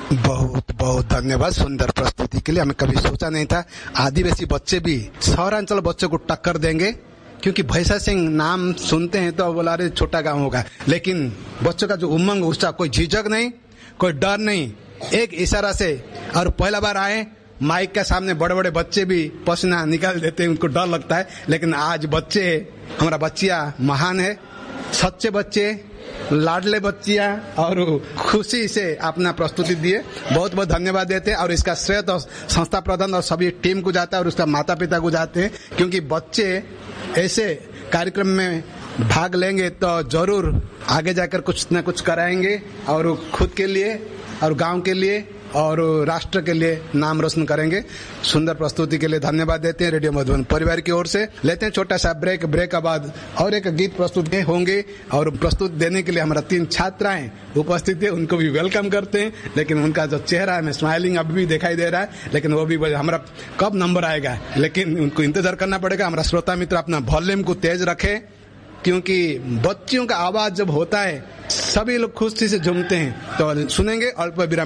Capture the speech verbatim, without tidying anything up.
बहुत बहुत धन्यवाद सुंदर प्रस्तुति के लिए। हमें कभी सोचा नहीं था आदिवासी बच्चे भी शहरांचल बच्चों को टक्कर देंगे, क्योंकि भैसा सिंह नाम सुनते हैं तो बोला रहे छोटा गांव होगा, लेकिन बच्चों का जो उमंग, उसका कोई झिझक नहीं, कोई डर नहीं, एक इशारा से। और पहला बार आए माइक के सामने, बड़े बड़े बच्चे भी पसीना निकाल देते हैं, उनको डर लगता है, लेकिन आज बच्चे, हमारा बच्चिया महान है, सच्चे बच्चे, लाडले बच्चिया, और खुशी से अपना प्रस्तुति दिए। बहुत बहुत धन्यवाद देते हैं। और इसका श्रेय तो संस्था प्रधान और सभी टीम को जाता है और उसका माता पिता को जाते हैं, क्योंकि बच्चे ऐसे कार्यक्रम में भाग लेंगे तो जरूर आगे जाकर कुछ न कुछ कराएंगे, और खुद के लिए और गांव के लिए और राष्ट्र के लिए नाम रोशन करेंगे। सुंदर प्रस्तुति के लिए धन्यवाद देते हैं रेडियो मधुबन परिवार की ओर से। लेते हैं छोटा सा ब्रेक। ब्रेक के बाद और एक गीत प्रस्तुत होंगे, और प्रस्तुत देने के लिए हमारा तीन छात्राएं उपस्थित है, उनको भी वेलकम करते हैं। लेकिन उनका जो चेहरा है, स्माइलिंग अभी भी दिखाई दे रहा है, लेकिन वो भी हमारा कब नंबर आएगा, लेकिन उनको इंतजार करना पड़ेगा। हमारा श्रोता मित्र अपना वॉल्यूम को तेज रखे, क्योंकि बच्चियों का आवाज जब होता है सभी लोग खुशी से झूमते हैं। तो सुनेंगे अल्प विराम।